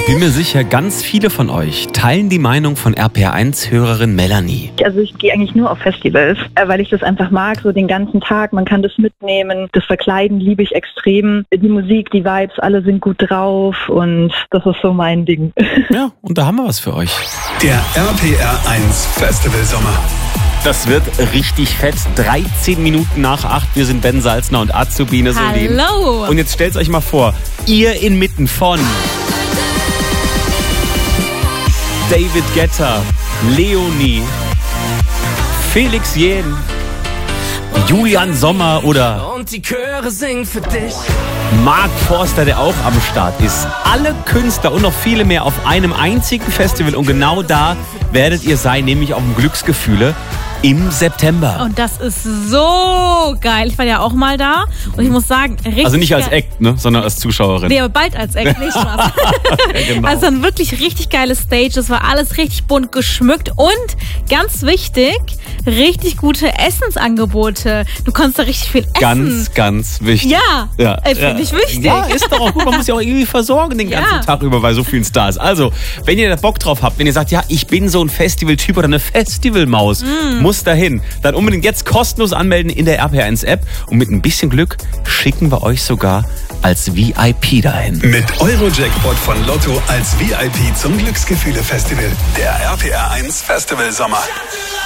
bin mir sicher, ganz viele von euch teilen die Meinung von RPR1-Hörerin Melanie. Also ich gehe eigentlich nur auf Festivals, weil ich das einfach mag, so den ganzen Tag. Man kann das mitnehmen. Das Verkleiden liebe ich extrem. Die Musik, die Vibes, alle sind gut drauf und das ist so mein Ding. Ja, und da haben wir was für euch. Der RPR1 Festival Sommer. Das wird richtig fett. 13 Minuten nach 8. Wir sind Ben Salzner und Azubine Solin. Hallo. Und jetzt stellt euch mal vor, ihr inmitten von David Guetta, Leonie, Felix Jähn, Julian Sommer oder Und die Chöre singen für dich. Mark Forster, der auch am Start ist. Alle Künstler und noch viele mehr auf einem einzigen Festival. Und genau da werdet ihr sein, nämlich auf dem Glücksgefühle im September. Und das ist so geil. Ich war ja auch mal da und ich muss sagen, richtig Also nicht als geil. Act, ne, sondern als Zuschauerin. Nee, aber bald als Act, nicht Spaß. Genau. Also ein wirklich richtig geiles Stage. Es war alles richtig bunt geschmückt und ganz wichtig, richtig gute Essensangebote. Du konntest da richtig viel essen. Ganz, ganz wichtig. Ja, finde ich wichtig. Ja, ist doch auch gut. Man muss ja auch irgendwie versorgen den ganzen Tag über, weil so vielen Stars. Also, wenn ihr da Bock drauf habt, wenn ihr sagt, ja, ich bin so ein Festivaltyp oder eine Festivalmaus, muss dahin, dann unbedingt jetzt kostenlos anmelden in der RPR1-App und mit ein bisschen Glück schicken wir euch sogar als VIP dahin. Mit Euro-Jackpot von Lotto als VIP zum Glücksgefühle-Festival. Der RPR1 Festival Sommer.